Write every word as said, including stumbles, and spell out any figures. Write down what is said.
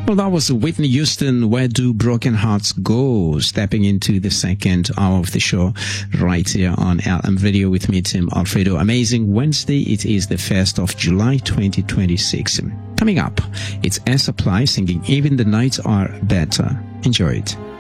Well, that was Whitney Houston, Where Do Broken Hearts Go? Stepping into the second hour of the show right here on L M Video with me, Tim Alfredo. Amazing Wednesday. It is the first of July, twenty twenty-six. Coming up, it's Air Supply singing Even the Nights Are Better. Enjoy it.